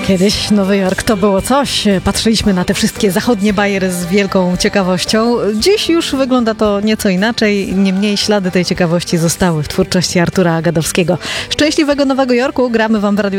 Kiedyś Nowy Jork to było coś. Patrzyliśmy na te wszystkie zachodnie bajery z wielką ciekawością. Dziś już wygląda to nieco inaczej. Niemniej ślady tej ciekawości zostały w twórczości Artura Gadowskiego. Szczęśliwego Nowego Jorku gramy wam w Radiu